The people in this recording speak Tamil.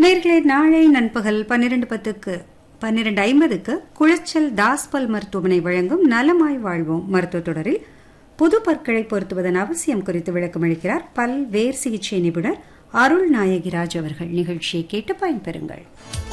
நேர்களே, நாளை நண்பகல் 12:50க்கு குளச்சல் தாஸ்பல் மருத்துவமனை வழங்கும் நலமாய் வாழ்வோம் மருத்துவ தொடரில் புது பற்களை பொருத்துவதன் அவசியம் குறித்து விளக்கமளிக்கிறார் பல்வேறு சிகிச்சை நிபுணர் அருள் நாயகிராஜ் அவர்கள். நிகழ்ச்சியை கேட்டு பயன்பெறுங்கள்.